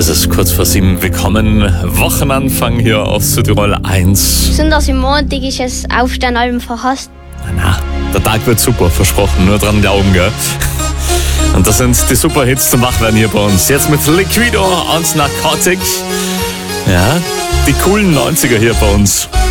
Es ist kurz vor 7. Willkommen. Wochenanfang hier auf Südtirol 1. Besonders im Montag ist es Aufstehen allem verhasst. Na, der Tag wird super, versprochen. Nur dran glauben, gell? Und das sind die super Hits zum Wachwerden hier bei uns. Jetzt mit Liquido und Narcotic. Ja, die coolen 90er hier bei uns.